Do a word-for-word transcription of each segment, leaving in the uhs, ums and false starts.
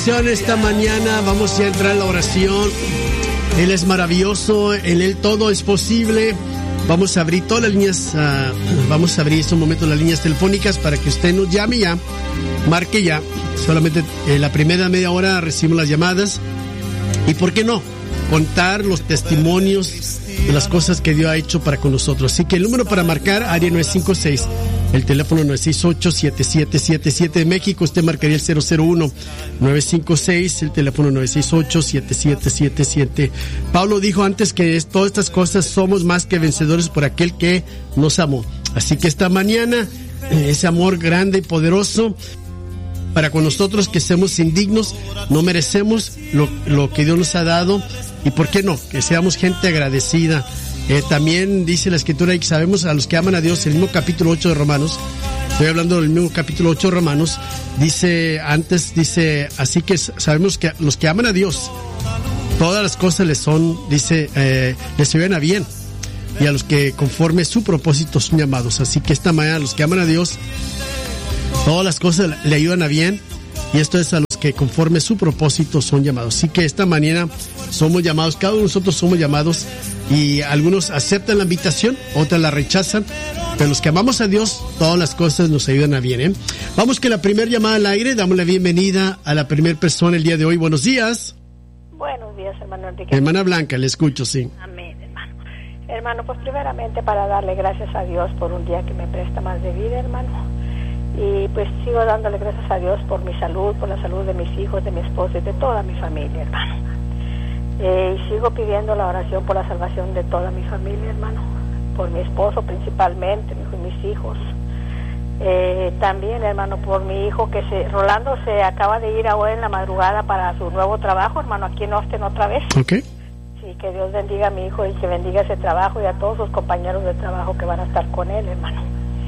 Esta mañana vamos a entrar en la oración. Él es maravilloso, en Él todo es posible. Vamos a abrir todas las líneas, uh, vamos a abrir en estos momentos las líneas telefónicas para que usted nos llame ya, marque ya. Solamente en la primera media hora recibimos las llamadas. Y por qué no, contar los testimonios de las cosas que Dios ha hecho para con nosotros. Así que el número para marcar, área nueve cinco seis, el teléfono nueve seis ocho, siete siete siete siete de México, usted marcaría el cero cero uno, nueve cinco seis, el teléfono nueve seis ocho, siete siete siete siete. Pablo dijo antes que es, todas estas cosas somos más que vencedores por aquel que nos amó. Así que esta mañana, ese amor grande y poderoso para con nosotros que somos indignos, no merecemos lo, lo que Dios nos ha dado, y por qué no, que seamos gente agradecida. Eh, también dice la Escritura, y que sabemos a los que aman a Dios, el mismo capítulo ocho de Romanos, estoy hablando del mismo capítulo ocho de Romanos, dice antes, dice, así que sabemos que los que aman a Dios, todas las cosas les son, dice, eh, les sirven a bien, y a los que conforme su propósito son llamados. Así que esta mañana, los que aman a Dios, todas las cosas le ayudan a bien, y esto es a los que conforme su propósito son llamados. Así que esta mañana somos llamados, cada uno de nosotros somos llamados, y algunos aceptan la invitación, otros la rechazan, pero los que amamos a Dios, todas las cosas nos ayudan a bien, ¿eh? Vamos con la primera llamada al aire, damos la bienvenida a la primera persona el día de hoy. Buenos días. Buenos días, hermano Enrique. Hermana Blanca, le escucho, sí. Amén, hermano. Hermano, pues primeramente para darle gracias a Dios por un día que me presta más de vida, hermano. Y pues sigo dándole gracias a Dios por mi salud, por la salud de mis hijos, de mi esposo y de toda mi familia, hermano. Eh, y sigo pidiendo la oración por la salvación de toda mi familia, hermano. Por mi esposo principalmente, mis hijos. Eh, también, hermano, por mi hijo que se... Rolando se acaba de ir ahora en la madrugada para su nuevo trabajo, hermano, aquí en Austin otra vez. Ok. Sí, que Dios bendiga a mi hijo y que bendiga ese trabajo y a todos sus compañeros de trabajo que van a estar con él, hermano.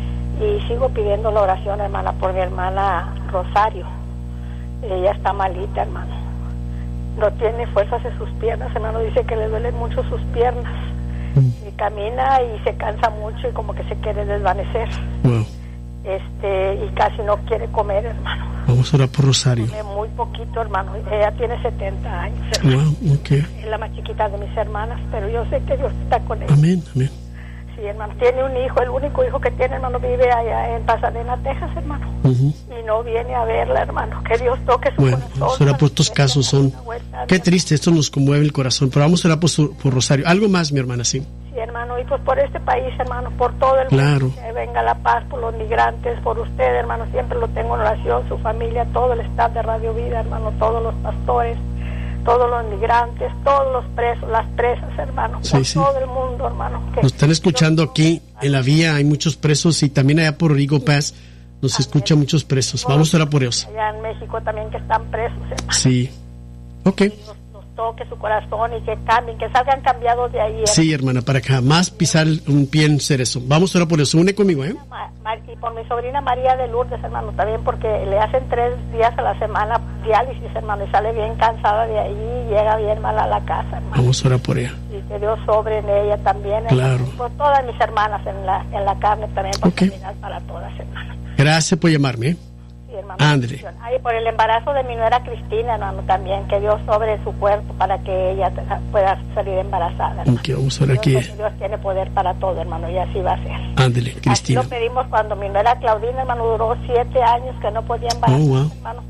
Y sigo pidiendo la oración, hermana, por mi hermana Rosario. Ella está malita, hermano. No tiene fuerzas en sus piernas, hermano. Dice que le duelen mucho sus piernas. Mm. Y camina y se cansa mucho y como que se quiere desvanecer. Wow. Este, y casi no quiere comer, hermano. Vamos a orar por Rosario. Come muy poquito, hermano. Ella tiene setenta años, hermano. Wow, okay. Es la más chiquita de mis hermanas, pero yo sé que Dios está con ella. Amén, amén. Sí, hermano, tiene un hijo, el único hijo que tiene, hermano, vive allá en Pasadena, Texas, hermano. Uh-huh. Y no viene a verla, hermano. Que Dios toque su bueno, corazón. Vamos a orar por estos casos, son... Qué triste, esto nos conmueve el corazón. Pero vamos a orar por, su, por Rosario. Algo más, mi hermana, sí. Sí, hermano, y pues por este país, hermano, por todo el claro. mundo. Que venga la paz por los migrantes, por usted, hermano. Siempre lo tengo en oración, su familia, todo el staff de Radio Vida, hermano, todos los pastores, todos los migrantes, todos los presos, las presas, hermano, sí, por sí. todo el mundo, hermano. Que nos están escuchando aquí en la vía, hay muchos presos, y también allá por Rigo Pass nos escuchan muchos presos. Vamos a orar por ellos. Allá en México también que están presos, hermano. Sí, ok. Nos, nos toque su corazón y que cambien, que salgan cambiados de ahí. Sí, hermana, para que jamás pisar un pie en cerezo. Vamos a orar por eso. Une conmigo, ¿eh? Y por mi sobrina María de Lourdes, hermano, también porque le hacen tres días a la semana diálisis, hermano, y sale bien cansada de ahí y llega bien mal a la casa, hermano. Vamos a orar por ella. Y que Dios sobre en ella también, claro. Hermano, por todas mis hermanas en la, en la carne también, por okay. Para todas, hermano. Gracias por llamarme, ¿eh? Sí, hermano. André. Ay, por el embarazo de mi nuera Cristina, hermano, también, que Dios sobre su cuerpo para que ella pueda salir embarazada, hermano. Ok, vamos a orar aquí. Dios, Dios tiene poder para todo, hermano, y así va a ser. Ándele, Cristina. Así lo pedimos cuando mi nuera Claudina, hermano, duró siete años que no podía embarazar, oh, wow. hermano.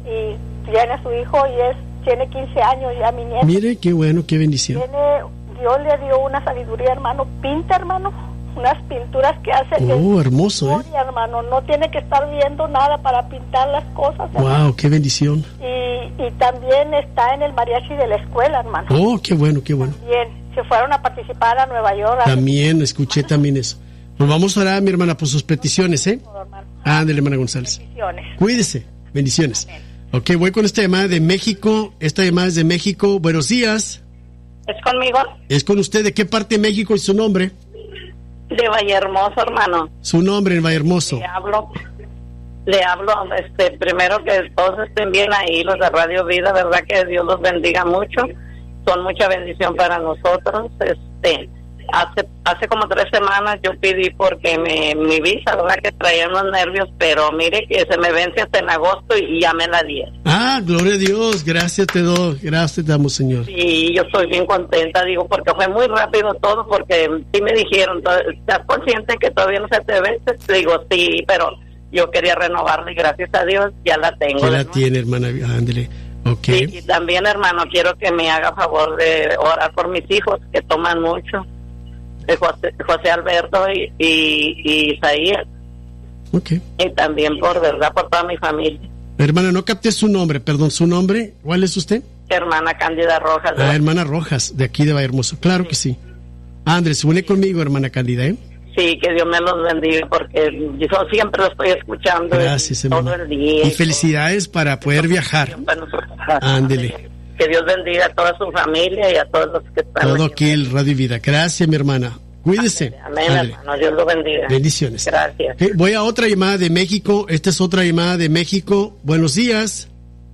Y tiene a su hijo y es tiene quince años ya, mi nieto. Mire, qué bueno, qué bendición. Tiene, Dios le dio una sabiduría, hermano, pinta, hermano, unas pinturas que hace. Oh, hermoso, historia, ¿eh? Hermano, no tiene que estar viendo nada para pintar las cosas. Hermano. Wow, qué bendición. Y, y también está en el mariachi de la escuela, hermano. Oh, qué bueno, qué bueno. Bien, se fueron a participar a Nueva York. También, escuché también eso. Nos vamos a orar, mi hermana, por sus peticiones, ¿eh? Ándale, hermana González. Bendiciones. Cuídese, bendiciones. Amén. Ok, voy con esta llamada de México. Esta llamada es de México. Buenos días. ¿Es conmigo? Es con usted. ¿De qué parte de México y su nombre? De Vallehermoso, hermano. Su nombre en Vallehermoso. Le hablo, le hablo, este, primero que todos estén bien ahí, los de Radio Vida, verdad que Dios los bendiga mucho, son mucha bendición para nosotros, este, hace hace como tres semanas yo pedí porque me, mi visa, ¿verdad? Que traía unos nervios, pero mire que se me vence hasta en agosto y ya me la di. Ah, gloria a Dios, gracias te doy, gracias te damos, Señor. Sí, yo estoy bien contenta, digo, porque fue muy rápido todo, porque sí me dijeron, ¿estás consciente que todavía no se te vence? Digo, sí, pero yo quería renovarla y gracias a Dios ya la tengo. Ya la tiene, hermana, ándele. Okay. Sí, y también, hermano, quiero que me haga favor de orar por mis hijos que toman mucho, de José, José Alberto y, y, y Isaías. Okay. Y también, por verdad, por toda mi familia. Hermana, no capté su nombre, perdón, su nombre, ¿cuál es usted? Hermana Cándida Rojas. Ah, hermana Rojas, de aquí de Vallehermoso, claro sí. que sí. Andrés, une conmigo, hermana Cándida, ¿eh? Sí, que Dios me los bendiga, porque yo siempre lo estoy escuchando. Gracias, todo hermana. el día. Y felicidades para poder viajar. Ándele. Que Dios bendiga a toda su familia y a todos los que están. Todo aquí el Radio y Vida. Gracias, mi hermana. Cuídese. Amén, Ándele. Hermano. Dios lo bendiga. Bendiciones. Gracias. Okay, voy a otra llamada de México. Esta es otra llamada de México. Buenos días.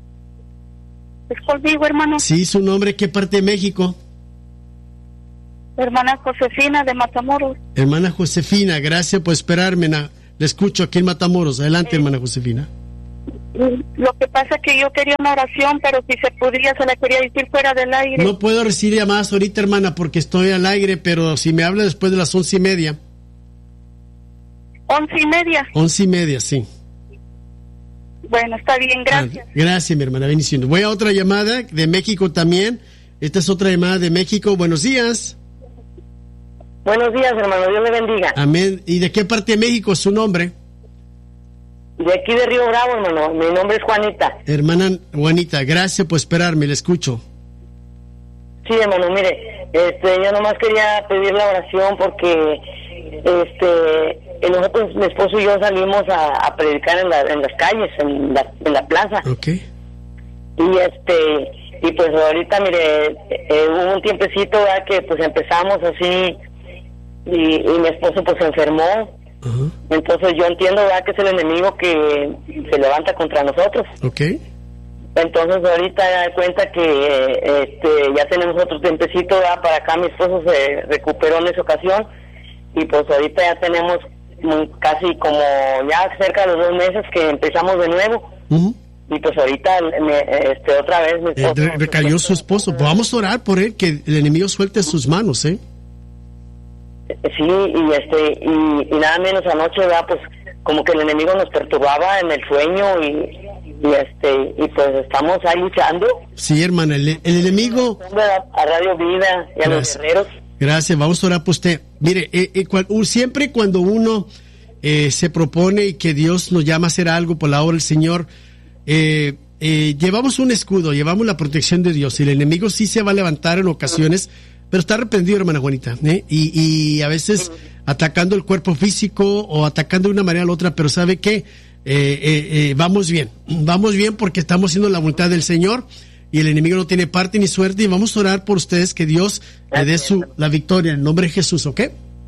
¿Es conmigo, hermano? Sí, su nombre, ¿qué parte de México? Hermana Josefina de Matamoros. Hermana Josefina, gracias por esperarme. Na, le escucho aquí en Matamoros. Adelante, eh, hermana Josefina. Lo que pasa es que yo quería una oración, pero si se podría, se la quería decir fuera del aire. No puedo recibir llamadas ahorita, hermana, porque estoy al aire, pero si me habla después de las once y media. ¿Once y media? Once y media, sí. Bueno, está bien, gracias. Ah, gracias, mi hermana, bendiciones. Voy a otra llamada de México también. Esta es otra llamada de México. Buenos días. Buenos días, hermano, Dios le bendiga. Amén. ¿Y de qué parte de México es su nombre? De aquí de Río Bravo, hermano. Mi nombre es Juanita. Hermana Juanita, gracias por esperarme, le escucho. Sí, hermano, mire, este, yo nomás quería pedir la oración porque este, nosotros, mi esposo y yo salimos a, a predicar en, la, en las calles, en la, en la plaza. Ok. Y este, y pues ahorita, mire, eh, hubo un tiempecito, ¿verdad? Que pues empezamos así y, y mi esposo pues se enfermó. Uh-huh. Entonces yo entiendo, ¿verdad? Que es el enemigo que se levanta contra nosotros. Okay. Entonces ahorita ya da cuenta que este, ya tenemos otro tiempecito, ¿verdad? Para acá mi esposo se recuperó en esa ocasión y pues ahorita ya tenemos casi como ya cerca de los dos meses que empezamos de nuevo. Uh-huh. Y pues ahorita me, este, otra vez mi esposo, eh, recayó su esposo. Pues vamos a orar por él, que el enemigo suelte sus manos, ¿eh? Sí, y este y, y nada menos anoche, ¿verdad? Pues como que el enemigo nos perturbaba en el sueño y, y este y pues estamos ahí luchando. Sí, hermana, el, el enemigo a Radio Vida y a Gracias. Los guerreros. Gracias, vamos a orar por usted. Mire, eh, eh, cual, siempre cuando uno eh, se propone y que Dios nos llama a hacer algo por la obra del Señor, eh, eh, llevamos un escudo, llevamos la protección de Dios. Y el enemigo sí se va a levantar en ocasiones, pero está arrepentido, hermana Juanita, ¿eh? y, y a veces atacando el cuerpo físico o atacando de una manera a la otra, pero ¿sabe qué? Eh, eh, eh, vamos bien, vamos bien porque estamos haciendo la voluntad del Señor y el enemigo no tiene parte ni suerte y vamos a orar por ustedes que Dios le dé su, la victoria en el nombre de Jesús, ¿ok?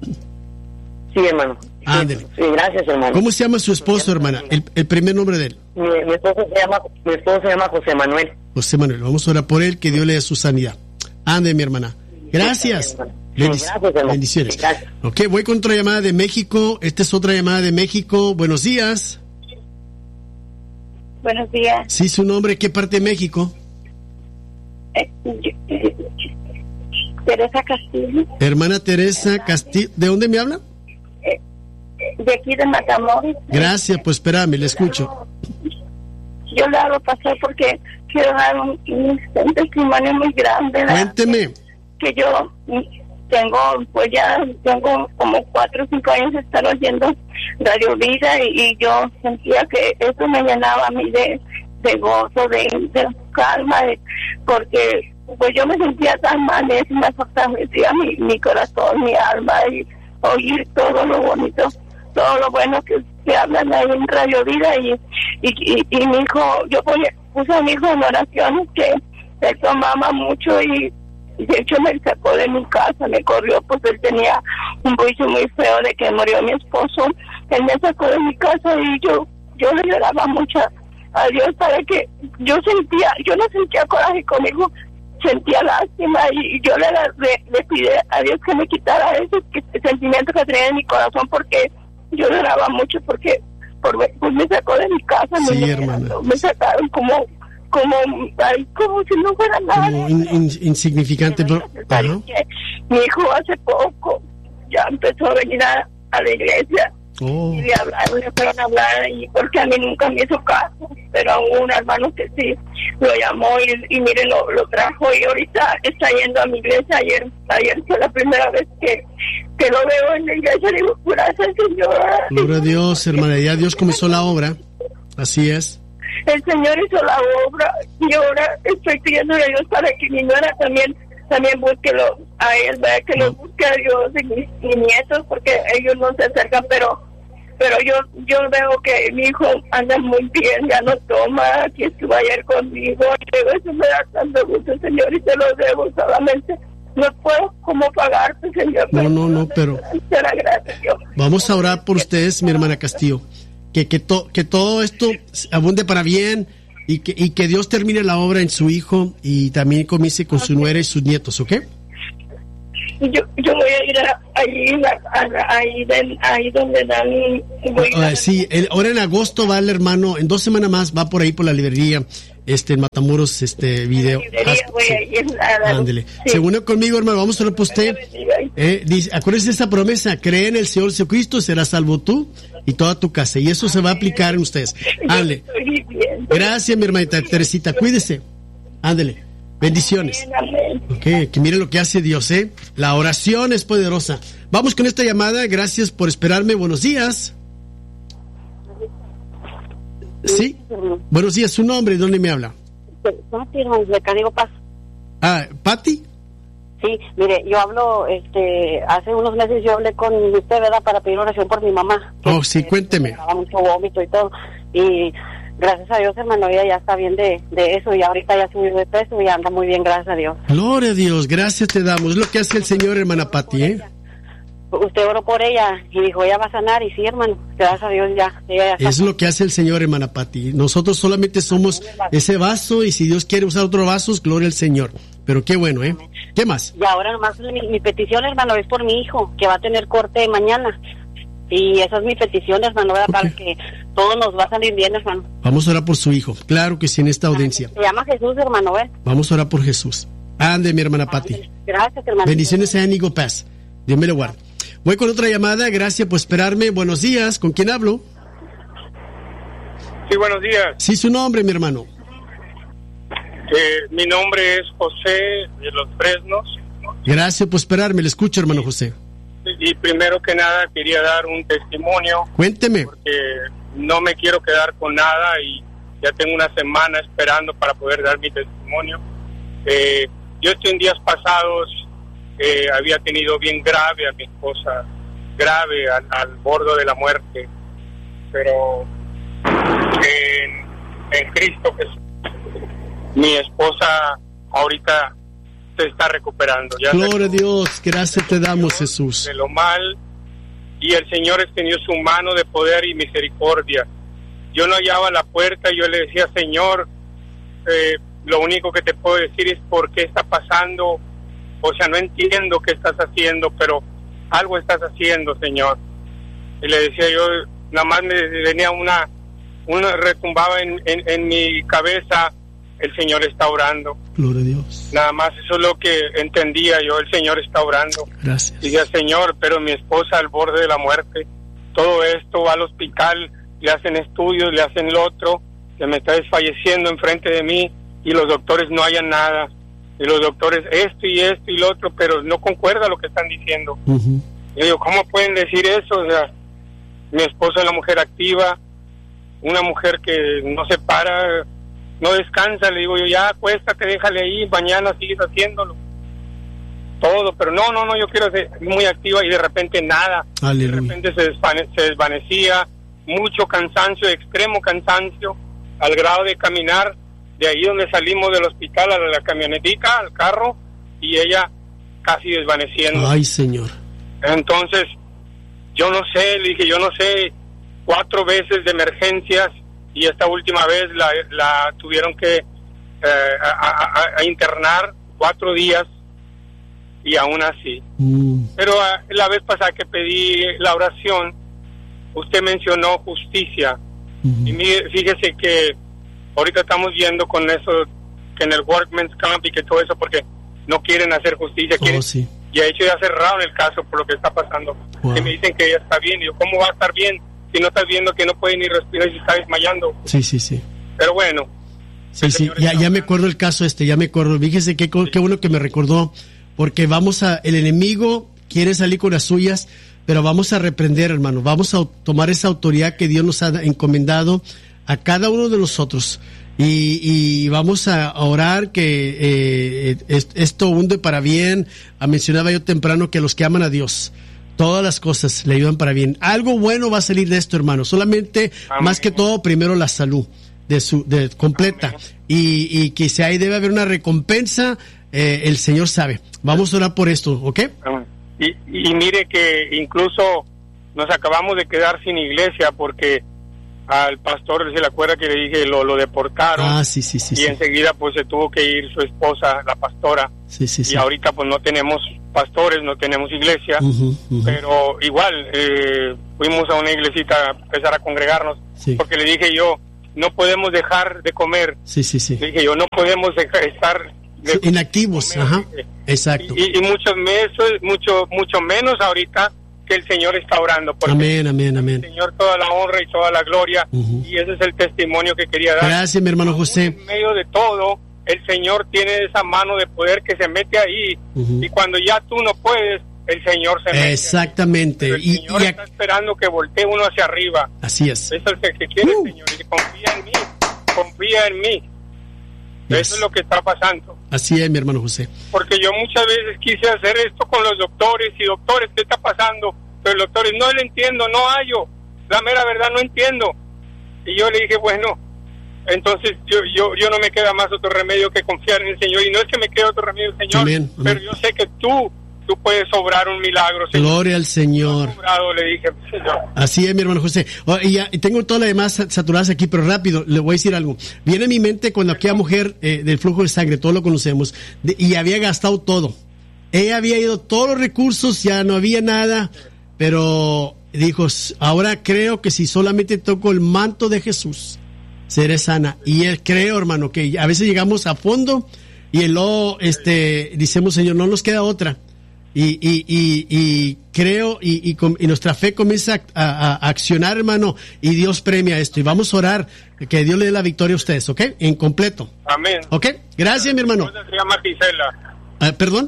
Sí, hermano. Ándele. Sí, gracias, hermano. ¿Cómo se llama su esposo, hermana? El, el primer nombre de él. Mi, mi, esposo se llama, mi esposo se llama José Manuel. José Manuel, vamos a orar por él, que Dios le dé su sanidad. Ande, mi hermana. Gracias. Bendic- sí, gracias, bendiciones. Sí, gracias. Ok, voy con otra llamada de México. Esta es otra llamada de México. Buenos días. Buenos días. Sí, su nombre, ¿qué parte de México? Eh, eh, Teresa Castillo. Hermana Teresa Castillo. ¿De dónde me habla? Eh, de aquí de Matamoros. Gracias, pues espérame, le escucho. Yo le hago pasar porque quiero dar un, un, un testimonio muy grande. ¿verdad? Cuénteme. Que yo tengo, pues ya tengo como cuatro o cinco años de estar oyendo Radio Vida y, y yo sentía que eso me llenaba a mí de, de gozo, de, de calma, de, porque pues yo me sentía tan mal y eso me fortalecía mi, mi corazón, mi alma y oír todo lo bonito, todo lo bueno que, que hablan ahí en Radio Vida y, y, y, y mi hijo, yo puse a mi hijo en oraciones que él tomaba mucho y de hecho me sacó de mi casa, me corrió, pues él tenía un juicio muy feo de que murió mi esposo, él me sacó de mi casa y yo yo le lloraba mucho a Dios para que yo sentía, yo no sentía coraje con mi hijo, sentía lástima y yo le, le, le pide a Dios que me quitara ese, ese sentimiento que tenía en mi corazón, porque yo lloraba mucho porque por, pues me sacó de mi casa. Sí, me, hermana. Me sacaron como como ay, como si no fuera nada. Como in, in, insignificante. Pero, mi hijo hace poco ya empezó a venir a, a la iglesia. Oh. Y le hablaron, le fueron a hablar, y porque a mí nunca me hizo caso, pero a un hermano que sí lo llamó y, y mire, lo, lo trajo, y ahorita está yendo a mi iglesia. Ayer ayer fue la primera vez que, que lo veo en la iglesia. Le digo, gracias, Señor. Gloria a Dios, hermana, ya Dios comenzó la obra, así es. El Señor hizo la obra, y ahora estoy pidiéndole a Dios para que mi nuera también también búsquelo a él, ¿verdad? Que lo busque a Dios y mis, mis nietos, porque ellos no se acercan, pero pero yo yo veo que mi hijo anda muy bien, ya no toma, aquí estuvo ayer conmigo, y eso me da tanto gusto, Señor, y te lo debo solamente. No puedo cómo pagarte, Señor. No, no, no, pero gracias, Dios. Vamos a orar por ustedes, mi hermana Castillo, que que, to, que todo esto abunde para bien. Y que, y que Dios termine la obra en su hijo y también comience con su nuera y sus nietos, ¿ok? Yo, yo voy a ir a, ahí, a, a, ahí, de, ahí donde dan... Voy a, a, sí, el, ahora en agosto va el hermano, en dos semanas más va por ahí por la librería, este, en Matamoros, este, video. Librería, voy a ir a la, Ándele. Sí. Se une conmigo, hermano, vamos a orar por usted. Eh, dice, acuérdese de esta promesa, cree en el Señor Jesucristo, serás salvo tú y toda tu casa, y eso se va a aplicar en ustedes. Ándele. Gracias, mi hermanita Teresita, cuídese. Ándele. Bendiciones. Ok, que mire lo que hace Dios, ¿eh? La oración es poderosa. Vamos con esta llamada, gracias por esperarme, buenos días. ¿Sí? Buenos días, su nombre, ¿dónde me habla? Pati, hermano, de Cadigo Paz. Ah, ¿Pati? Sí, mire, yo hablo, este, hace unos meses yo hablé con usted, ¿verdad? Para pedir oración por mi mamá. Oh, que, sí, que, cuénteme. Que daba mucho vómito y todo, y gracias a Dios, hermano, ella ya está bien de, de eso, y ahorita ya subió de peso y anda muy bien, gracias a Dios. Gloria a Dios, gracias te damos, es lo que hace el Señor, hermana Pati, ¿eh? Usted oró por ella y dijo, ella va a sanar, y sí, hermano, gracias a Dios ya. Ella ya está. Es lo que hace el Señor, hermana Pati. Nosotros solamente somos ese vaso, y si Dios quiere usar otros vasos, gloria al Señor. Pero qué bueno, ¿eh? ¿Qué más? Y ahora nomás mi, mi petición, hermano, es por mi hijo, que va a tener corte mañana. Y esa es mi petición, hermano, ¿verdad? Para que todo nos va a salir bien, hermano. Vamos a orar por su hijo, claro que sí, en esta audiencia. Se llama Jesús, hermano, ¿ves? Vamos a orar por Jesús. Ande, mi hermana Pati. Gracias, hermano. Bendiciones sean y paz. Dios me lo guarde. Voy con otra llamada, gracias por esperarme. Buenos días, ¿con quién hablo? Sí, buenos días. Sí, su nombre, mi hermano. Eh, mi nombre es José de Los Fresnos. Gracias por esperarme, le escucho, hermano José. Y primero que nada quería dar un testimonio. Cuénteme. Porque no me quiero quedar con nada y ya tengo una semana esperando para poder dar mi testimonio. Eh, yo estoy en días pasados, eh, había tenido bien grave a mi esposa, grave al, al borde de la muerte, pero en, en Cristo Jesús, mi esposa ahorita se está recuperando. Ya Gloria a Dios, gracias te damos, Jesús. De lo mal, y el Señor extendió su mano de poder y misericordia. Yo no hallaba la puerta y yo le decía, Señor, eh, lo único que te puedo decir es por qué está pasando, o sea, no entiendo qué estás haciendo, pero algo estás haciendo, Señor. Y le decía yo, nada más me venía una, una retumbaba en, en, en mi cabeza, el Señor está orando. Gloria a Dios. Nada más, eso es lo que entendía yo, el Señor está orando. Gracias. Y decía, Señor, pero mi esposa al borde de la muerte, todo esto, va al hospital, le hacen estudios, le hacen lo otro, se me está desfalleciendo enfrente de mí, y los doctores no hayan nada, y los doctores esto y esto y lo otro, pero no concuerda lo que están diciendo. Uh-huh. Yo digo, ¿cómo pueden decir eso? O sea, mi esposa es una mujer activa, una mujer que no se para, no descansa. Le digo yo, ya acuéstate, déjale ahí, mañana sigues haciéndolo todo, pero no, no, no, yo quiero ser muy activa, y de repente nada. Aleluya. De repente se, desvane- se desvanecía, mucho cansancio, extremo cansancio, al grado de caminar de ahí donde salimos del hospital a la camionetica, al carro, y ella casi desvaneciendo. Ay, Señor. Entonces, yo no sé, le dije, yo no sé, cuatro veces de emergencias, y esta última vez la, la tuvieron que eh, a, a, a internar, cuatro días y aún así. Mm. Pero uh, la vez pasada que pedí la oración, usted mencionó justicia. Uh-huh. Y mire, fíjese que ahorita estamos viendo con eso, que en el Workman's Camp y que todo eso, porque no quieren hacer justicia. Oh, quieren, sí. Y de hecho ya cerraron el caso por lo que está pasando. Wow. Que me dicen que ella está bien. Y yo, ¿cómo va a estar bien si no estás viendo que no puede ni respirar y se está desmayando? Sí, sí, sí. Pero bueno. Sí, sí, ya, ya me acuerdo el caso este, ya me acuerdo. Fíjese qué, qué bueno que me recordó, porque vamos a, el enemigo quiere salir con las suyas, pero vamos a reprender, hermano, vamos a tomar esa autoridad que Dios nos ha encomendado a cada uno de nosotros y, y vamos a orar que eh, esto hunde para bien. Mencionaba yo temprano que los que aman a Dios, todas las cosas le ayudan para bien. Algo bueno va a salir de esto, hermano, solamente, Amén. Más que todo, primero la salud de su de completa y, y que si ahí debe haber una recompensa, eh, el Señor sabe. Vamos a orar por esto, ¿ok? Y, y mire que incluso nos acabamos de quedar sin iglesia porque al pastor, se le acuerda que le dije, lo, lo deportaron. Ah, sí, sí, sí. Y sí. enseguida pues se tuvo que ir su esposa, la pastora. Sí, sí, sí. Y ahorita pues no tenemos pastores, no tenemos iglesia. Uh-huh, uh-huh. Pero igual, eh, fuimos a una iglesita a empezar a congregarnos. Sí. Porque le dije yo, no podemos dejar de comer. Sí, sí, sí. Le dije yo, no podemos dejar, estar... De, sí, inactivos, comer, ajá. Dije. Exacto. Y, y mucho, menos, mucho, mucho menos ahorita que el Señor está orando. Amén, amén, amén. El Señor toda la honra y toda la gloria. Uh-huh. Y ese es el testimonio que quería dar. Gracias, mi hermano José. En medio de todo, el Señor tiene esa mano de poder que se mete ahí. Uh-huh. Y cuando ya tú no puedes, el Señor se mete. Exactamente. Pero el y, Señor y está esperando que voltee uno hacia arriba. Así es. Eso es el que quiere uh. el Señor. Y confía en mí. Confía en mí. Yes. Eso es lo que está pasando. Así es, mi hermano José. Porque yo muchas veces quise hacer esto con los doctores y doctores, ¿qué está pasando? Pero los doctores, no le entiendo, no hallo, la mera verdad no entiendo. Y yo le dije, bueno, entonces yo yo yo no me queda más otro remedio que confiar en el Señor. Y no es que me quede otro remedio, Señor, amén, amén. Pero yo sé que tú, tú puedes obrar un milagro, Señor. Gloria al Señor. Obrado, le dije, Señor. Así es, mi hermano José. Oh, y ya, y tengo todas las demás saturadas aquí, pero rápido, le voy a decir algo. Viene a mi mente cuando aquella mujer eh, del flujo de sangre, todos lo conocemos, de, y había gastado todo. Ella había ido todos los recursos, ya no había nada, pero dijo, ahora creo que si solamente toco el manto de Jesús, seré sana. Y él creo, hermano, que a veces llegamos a fondo y luego este, decimos, Señor, no nos queda otra. Y, y, y, y creo y, y, y nuestra fe comienza a, a, a accionar, hermano, y Dios premia esto. Y vamos a orar que Dios le dé la victoria a ustedes, ¿ok? En completo. Amén. ¿Ok? Gracias, mi hermano. Mi esposa se llama Gisela. Uh, ¿Perdón?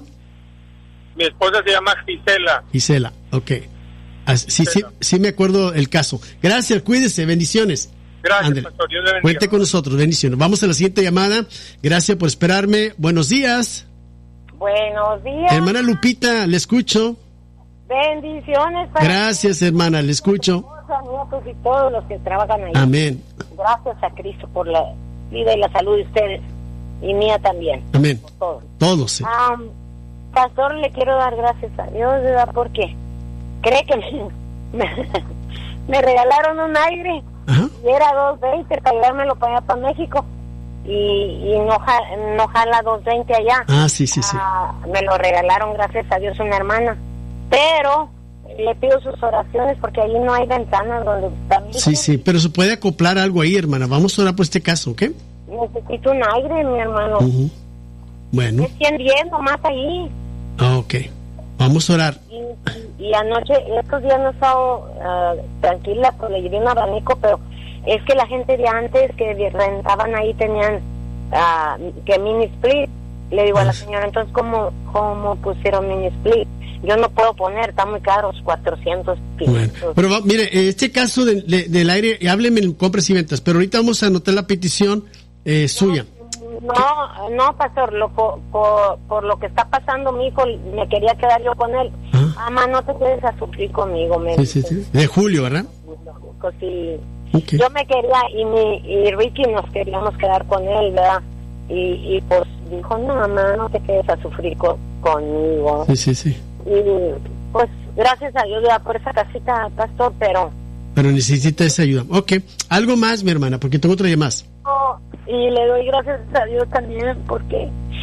Mi esposa se llama Gisela. Gisela, ok. Ah, sí, sí, sí me acuerdo el caso. Gracias, cuídese, bendiciones. Gracias, Ándale. pastor. Dios le bendiga. Cuente con nosotros, bendiciones. Vamos a la siguiente llamada. Gracias por esperarme. Buenos días. Buenos días. Hermana Lupita, le escucho. Bendiciones. Para Gracias, hermana, le escucho. Nietos y todos los que trabajan ahí. Amén. Gracias a Cristo por la vida y la salud de ustedes y mía también. Amén. Por todos. Todos. Sí. Um, pastor, le quiero dar gracias a Dios, ¿verdad? Porque cree que me, me, me regalaron un aire. Ajá. Y era dos veinte para llevármelo para allá, para México. Y, y no, no jala dos veinte allá. Ah, sí, sí, sí. Ah, me lo regalaron, gracias a Dios, una hermana. Pero le pido sus oraciones porque allí no hay ventanas donde está mi hijo. Sí, sí, pero se puede acoplar algo ahí, hermana. Vamos a orar por este caso, ¿ok? Necesito un aire, mi hermano. Uh-huh. Bueno. Me estoy viendo más ahí. Ah, ok. Vamos a orar. Y, y, y anoche, estos días no he estado uh, tranquila, pues le llevé un abanico, pero es que la gente de antes que rentaban ahí tenían uh, que mini split. Le digo ah. a la señora, entonces, ¿cómo, cómo pusieron mini split? Yo no puedo poner, está muy caros, cuatrocientos. Bueno, pero va, mire, este caso de, de, del aire, hábleme en compras y ventas, pero ahorita vamos a anotar la petición eh, suya. No, no, pastor, lo, por, por, por lo que está pasando mi hijo, me quería quedar yo con él. ¿Ah? Mamá, no te quedes a sufrir conmigo. Me sí, sí, sí. De julio, ¿verdad? Sí. Okay. Yo me quería, y, mi, y Ricky nos queríamos quedar con él, ¿verdad? Y, y pues dijo, no, mamá, no te quedes a sufrir con, conmigo. Sí, sí, sí. Y pues gracias a Dios ya por esa casita, pastor, pero... Pero necesita esa ayuda. Ok, algo más, mi hermana, porque tengo otra llamada más. Oh, y le doy gracias a Dios también porque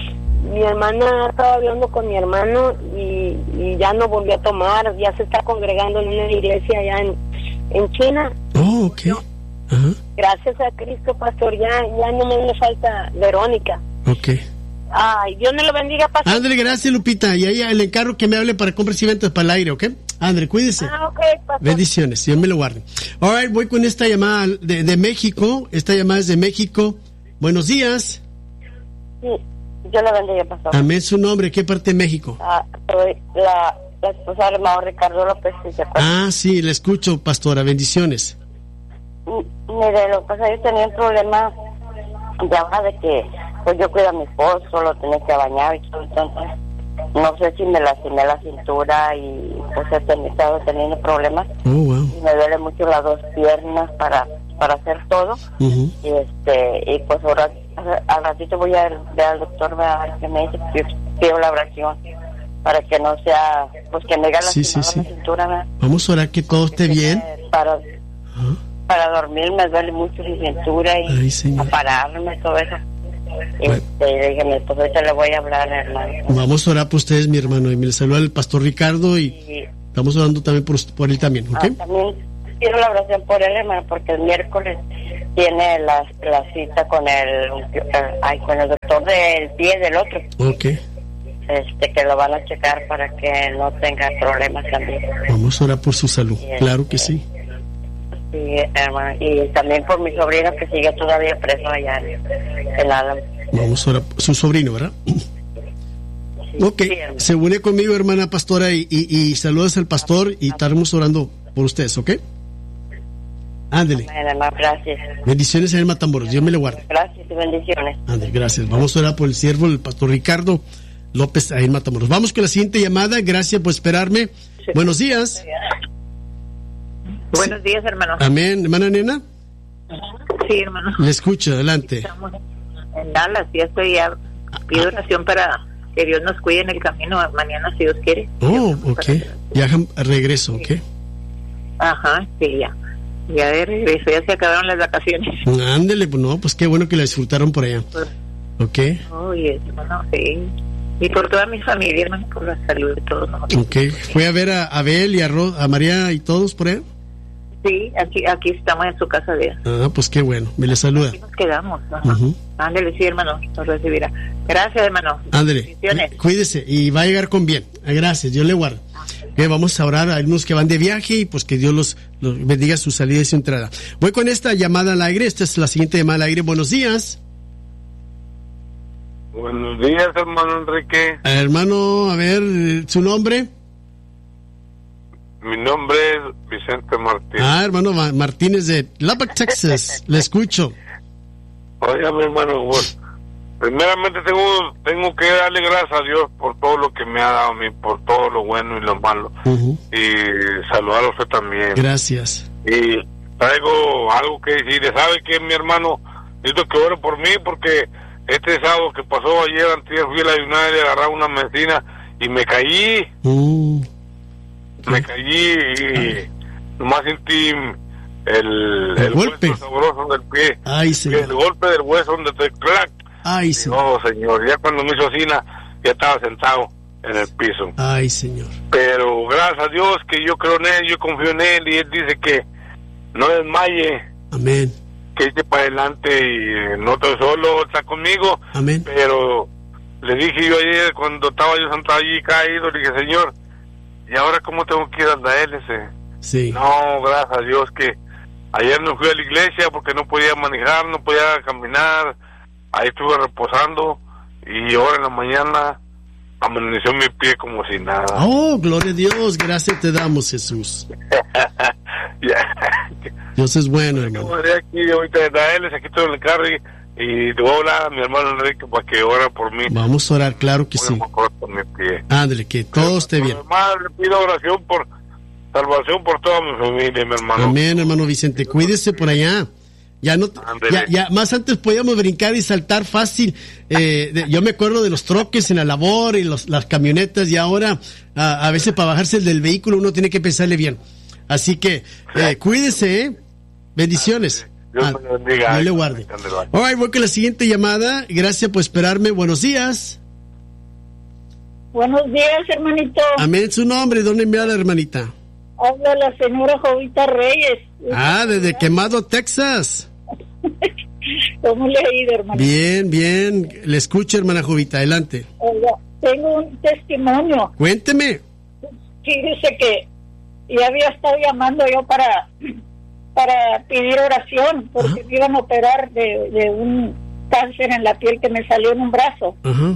mi hermana estaba hablando con mi hermano y, y ya no volvió a tomar, ya se está congregando en una iglesia allá en, en China. Oh, ok. Ajá. Gracias a Cristo, pastor, ya, ya no me falta Verónica. Ok. Ay, Dios me lo bendiga, pastor. Ándale, gracias, Lupita. Y ahí le encargo que me hable para compras y ventas para el aire, ¿ok? Ándale, cuídese. Ah, ok, pastor. Bendiciones, Dios me lo guarde. All right, voy con esta llamada de, de México. Esta llamada es de México. Buenos días. Sí, Dios lo bendiga, pastor. Amén, su nombre. ¿Qué parte de México? Ah, soy la, la esposa del hermano Ricardo López. ¿Sí se acuerda? Ah, sí, la escucho, pastora. Bendiciones. Mire, lo que pasa es que yo tenía un problema de ahora de que pues yo cuido a mi esposo, lo tenía que bañar y todo, entonces no sé si me lastimé la cintura y pues he tenido, estado teniendo problemas. Oh, wow. Y me duele mucho las dos piernas para para hacer todo. Uh-huh. Y este y pues ahora al ratito voy a ver al doctor a ver qué me dice. Yo pido la oración para que no sea, pues que me haga Sí, lastimar sí, sí. la cintura, ¿verdad? Vamos a orar que todo esté bien. Para Ajá. para dormir me duele mucho mi cintura y Ay, señor. a pararme, todo eso. Este, dígame, pues ahorita le voy a hablar, hermano. Vamos a orar por ustedes, mi hermano. Y me saluda el pastor Ricardo y Y, estamos orando también por, por él también, ¿ok? ah, también quiero la oración por él, hermano, porque el miércoles tiene la, la cita con el, ay, con el doctor del pie del otro. Ok. Este, que lo van a checar para que no tenga problemas también. Vamos a orar por su salud. Sí, Claro que sí. Sí, hermano, y también por mi sobrino que sigue todavía preso allá en, en Alam. Vamos a orar por su sobrino, ¿verdad? Sí, Ok. sí, hermano. Se une conmigo, hermana pastora, y, y, y saludos al pastor y estaremos orando por ustedes, ¿ok? Ándele. Amén, hermano, gracias. Bendiciones en el Matamoros. Dios me le guarde. Gracias y bendiciones. Ándele, gracias. Vamos a orar por el siervo, el pastor Ricardo López, ahí en Matamoros. Vamos con la siguiente llamada. Gracias por esperarme. Buenos días. Buenos días, hermano. Amén. Hermana Nena, Sí, hermano. le escucho. Adelante. Estamos en Dallas, ya estoy, ya pido oración para que Dios nos cuide en el camino mañana, si Dios quiere. Oh, ok. Viajan a regreso, ok. Ajá, sí, ya. Ya de regreso, ya se acabaron las vacaciones. Ándele, pues no, pues qué bueno que la disfrutaron por allá. Ok, Oye, hermano, sí. Y por toda mi familia, hermano, por la salud de todos nosotros. ok. ¿Fue a ver a Abel y a, Ro- a María y todos por allá? Sí, aquí aquí estamos en su casa de Ah, pues qué bueno. Me le saluda. Aquí nos quedamos. Ajá. Ujú. Ándele, sí, hermano, nos recibirá. Gracias, hermano. Ándele. Bendiciones. Cu- Cuídese y va a llegar con bien. Ah, gracias, Dios le guarda. Ok, vamos a orar a algunos que van de viaje y pues que Dios los, los bendiga su salida y su entrada. Voy con esta llamada al aire. Esta es la siguiente llamada al aire. Buenos días. Buenos días, hermano Enrique. Ah, hermano, a ver, eh, su nombre. Mi nombre es Vicente Martínez. Ah, hermano Ma- Martínez de Lubbock, Texas. Le escucho. Oiga, mi hermano, pues, primeramente tengo tengo que darle gracias a Dios por todo lo que me ha dado a mí, por todo lo bueno y lo malo. Ujú. Y saludar a usted también. Gracias. Y traigo algo que decirle. ¿Sabe qué, mi hermano? Necesito que ore por mí porque este sábado que pasó ayer, antes fui a la ayunar y agarrar una medicina y me caí. Mm, Me caí y nomás sentí el, El el golpe. hueso sabroso del pie. Ay, El señor. golpe del hueso donde te clac. Ay, señor. No, señor, ya cuando me hizo así, na, ya estaba sentado en el piso. Ay, señor. Pero gracias a Dios que yo creo en él, yo confío en él y él dice que no desmaye, Amén. que eche para adelante y eh, no estoy solo, está conmigo. Amén. Pero le dije yo ayer cuando estaba yo sentado allí caído, le dije, Señor, ¿y ahora cómo tengo que ir a él ese? Sí. No, gracias a Dios que ayer no fui a la iglesia porque no podía manejar, no podía caminar, ahí estuve reposando y ahora en la mañana amaneció mi pie como si nada. Oh, gloria a Dios. Gracias te damos, Jesús. Ya. Dios es bueno, hermano. Como de aquí ahorita de Daeles, aquí estoy en el carro y, y te voy a hablar a mi hermano Enrique para que ora por mí. Vamos a orar, claro que sí. Voy a orar por mi pie. Ándale, que todo esté bien. Además, le pido oración por salvación por toda mi familia, mi hermano. Amén, hermano Vicente. Cuídese por allá. Ya no, ya, ya más antes podíamos brincar y saltar fácil. Eh, de, yo me acuerdo de los troques en la labor y los, las camionetas y ahora a, a veces para bajarse del vehículo uno tiene que pensarle bien. Así que eh, cuídese, ¿eh? Bendiciones. Dios Ah, me bendiga. Dios le guarde. All right, voy con la siguiente llamada. Gracias por esperarme. Buenos días. Buenos días, hermanito. Amén, su nombre, ¿dónde me habla, hermanita? Habla la señora Jovita Reyes. Ah, desde Quemado, Texas. ¿Cómo le ha ido, hermanito? Bien, bien, le escucho, hermana Jovita, adelante. Oiga, tengo un testimonio. Cuénteme. Fíjese que ya había estado llamando yo para, para pedir oración, porque Ajá. me iban a operar de, de un cáncer en la piel que me salió en un brazo. Ajá.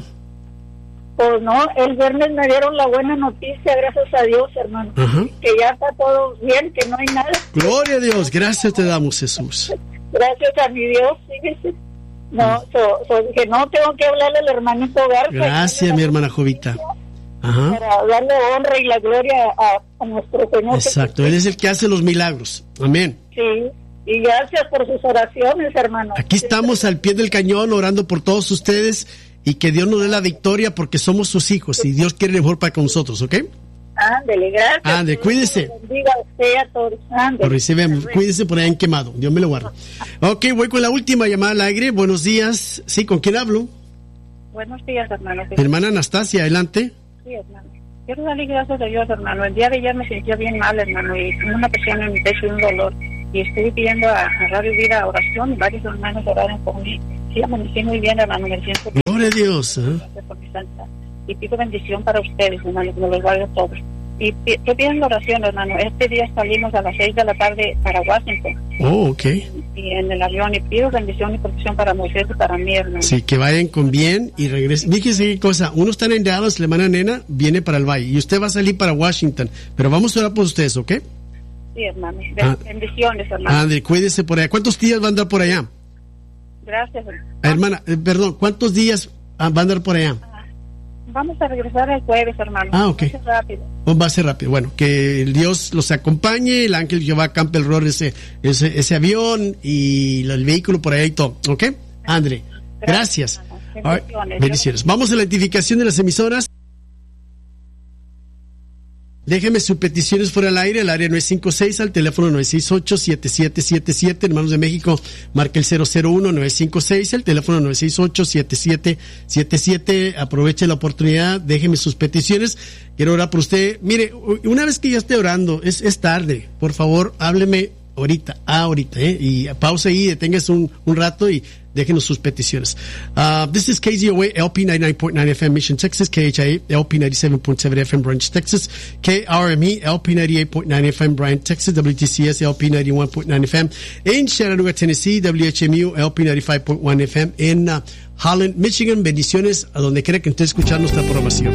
Pues no, el viernes me dieron la buena noticia, gracias a Dios, hermano. Ajá. Que ya está todo bien, que no hay nada. Gloria a Dios, gracias te damos, Jesús. Gracias a mi Dios, fíjese. No, so, so dije, no, tengo que hablarle al hermanito Garza. Gracias, mi hermana Jovita. Ajá. Para darle honra y la gloria a, a nuestro Señor. Exacto, Él es el que hace los milagros. Amén. Sí, y gracias por sus oraciones, hermano. Aquí estamos al pie del cañón orando por todos ustedes y que Dios nos dé la victoria porque somos sus hijos y Dios quiere lo mejor para con nosotros, ¿ok? Ándele, gracias. Ande, cuídese. Bendiga a usted y a todos. Ándele. Lo recibemos. Cuídese por allá en Quemado. Dios me lo guarde. Ok, voy con la última llamada al aire. Buenos días. Sí, ¿con quién hablo? Buenos días, hermano. Mi hermana Anastasia, adelante. Sí, hermano. Quiero darle gracias a Dios, hermano. El día de ayer me sentía bien mal, hermano, y con una presión en mi pecho y un dolor. Y estuve pidiendo a, a Radio Vida oración y varios hermanos oraron por mí. Sí, amanecí muy bien, hermano. Me siento bien. Gloria a Dios. ¿eh? Gracias por mi santa. Y pido bendición para ustedes, hermano, que me los guarde a todos. Y estoy pidiendo oración, hermano. Este día salimos a las seis de la tarde para Washington. Oh, ok. Y en el avión, y pido bendición y protección para Moisés y para mí, hermano. Sí, que vayan con bien y regresen. Fíjese qué cosa, uno está en Dallas, la hermana Nena viene para el Valle y usted va a salir para Washington, pero vamos a orar por ustedes, ¿ok? Sí, hermano. Ah. Bendiciones, hermano. André, cuídese por allá. ¿Cuántos días va a andar por allá? Gracias, hermano. Ah, hermana, eh, perdón, ¿cuántos días ah, va a andar por allá? Vamos a regresar el jueves, hermano. Ah, ok. Va a ser rápido. Oh, va a ser rápido. Bueno, que el Dios los acompañe, el ángel Jehová campe alrededor ese, ese, ese avión y el vehículo por allá y todo, ¿ok? André, gracias. Gracias. All right, bendiciones. Vamos a la identificación de las emisoras. Déjeme sus peticiones fuera al aire, el área nueve cinco seis, al teléfono nueve seis ocho, siete siete siete siete, hermanos de México, marque el cero cero uno nueve cinco seis, el teléfono nueve seis ocho, siete siete siete siete, aproveche la oportunidad, déjeme sus peticiones, quiero orar por usted. Mire, una vez que ya esté orando, es, es tarde, por favor, hábleme ahorita, ah, ahorita, eh, y pausa ahí, deténgase un, un rato y déjenos sus peticiones. Uh, this is K Z O A, L P ninety-nine point nine F M, Mission, Texas, K H I A, L P ninety-seven point seven F M, Branch, Texas, K R M E, L P ninety-eight point nine F M, Bryan, Texas, W T C S, L P ninety-one point nine F M, in Chattanooga, Tennessee, W H M U, L P ninety-five point one F M, in uh, Holland, Michigan. Bendiciones a donde quiera que esté escuchando nuestra programación.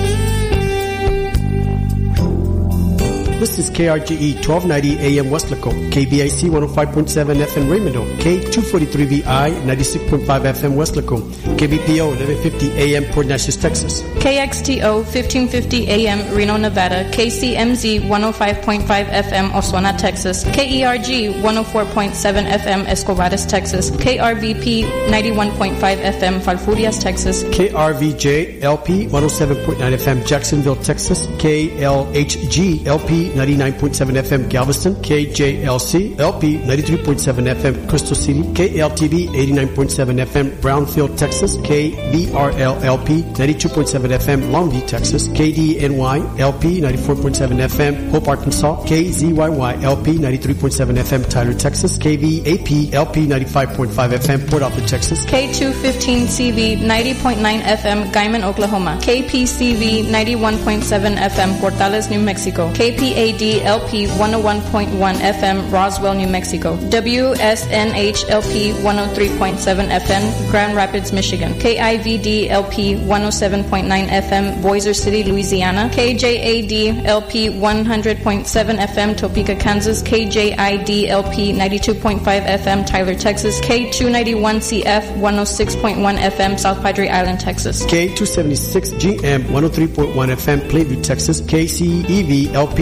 This is K R G E twelve ninety A M Westlaco, K B I C one oh five point seven F M Raymond, K two forty-three V I ninety-six point five F M Westlaco, K B P O eleven fifty A M Port Neches, Texas, K X T O fifteen fifty A M Reno, Nevada, K C M Z one oh five point five F M Oswena, Texas, K E R G one oh four point seven F M Escobares, Texas, K R V P ninety-one point five F M Falfurrias, Texas, K R V J L P one oh seven point nine F M Jacksonville, Texas, K L H G L P ninety-nine point seven F M Galveston, K J L C L P ninety-three point seven F M Crystal City, K L T V eighty-nine point seven F M Brownfield, Texas, K B R L L P ninety-two point seven F M Longview, Texas, K D N Y L P ninety-four point seven F M Hope, Arkansas, K Z Y Y L P ninety-three point seven F M Tyler, Texas, K V A P L P ninety-five point five F M Port Arthur, Texas, K two fifteen C V ninety point nine F M Guyman, Oklahoma, K P C V ninety-one point seven F M Portales, New Mexico, K P A D L P one oh one point one F M Roswell, New Mexico, W S N H L P one oh three point seven F M Grand Rapids, Michigan, K I V D L P one oh seven point nine F M Boiser City, Louisiana, K J A D L P one hundred point seven F M Topeka, Kansas, K J I D L P ninety-two point five F M Tyler, Texas, K two ninety-one C F one oh six point one F M South Padre Island, Texas, K two seventy-six G M one oh three point one F M Plainview, Texas, K C E V L P one oh six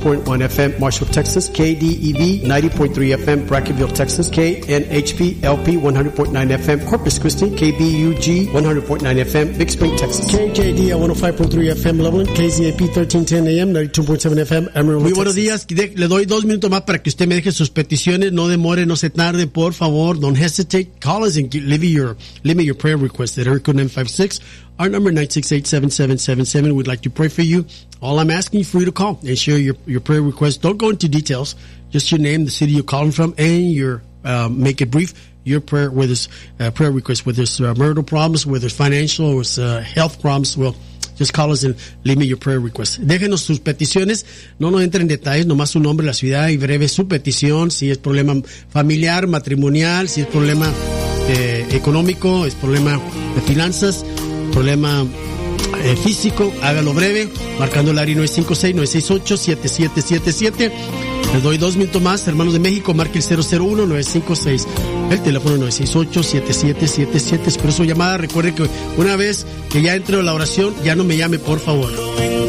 point one F M, Marshall, Texas. K D E V, ninety point three F M, Brackenville, Texas. K N H P L P, one hundred point nine F M, Corpus Christi. K B U G, one hundred point nine F M, Big Spring, Texas. K J D, one oh five point three F M, Loveland. K Z A P, thirteen ten A M, ninety-two point seven F M, Amarillo, Muy buenos días. Le doy dos minutos más para que usted me deje sus peticiones. No demore, no se tarde, por favor. Don't hesitate. Call us and leave your, leave me your prayer request at area code nine five six. Our number nine six eight, seven seven seven seven. We'd like to pray for you. All I'm asking for you to call and share your, your prayer request. Don't go into details. Just your name, the city you're calling from, and your, uh, make it brief. Your prayer, whether it's uh, prayer request, whether it's uh, marital problems, whether it's financial or it's uh, health problems. Well, just call us and leave me your prayer request. Déjenos sus peticiones. No nos entren en detalles, nomás su nombre, la ciudad y breve su petición. Si es problema familiar, matrimonial, si es problema eh, económico, es problema de finanzas, problema eh, físico, hágalo breve, marcando el área nueve cinco seis, nueve seis ocho, siete siete siete siete. Les doy dos minutos más, hermanos de México, marque el cero cero uno, nueve cinco seis, el teléfono nueve seis ocho, siete siete siete siete. Espero su llamada. Recuerde que una vez que ya entre a la oración, ya no me llame, por favor.